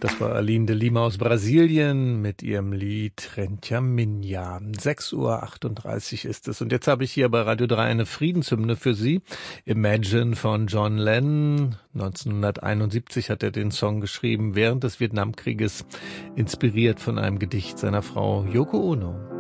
Das war Aline de Lima aus Brasilien mit ihrem Lied Rentia Minha. 6:38 Uhr ist es. Und jetzt habe ich hier bei Radio 3 eine Friedenshymne für Sie. Imagine von John Lennon. 1971 hat er den Song geschrieben, während des Vietnamkrieges, inspiriert von einem Gedicht seiner Frau Yoko Ono.